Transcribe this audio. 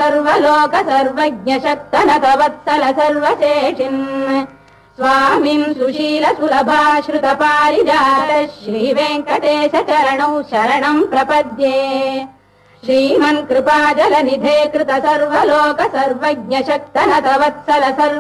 सर्वलोक सर्वज्ञ शक्तनत वत्सल सर्वशेषिन् स्वामिन् सुशील सुलभाश्रुत पारिजात श्रीवेङ्कटेश चरणौ शरणं प्रपद्ये श्रीमन् कृपाजलनिधे कृत सर्वलोक सर्वज्ञ शक्तनत वत्सल सर्व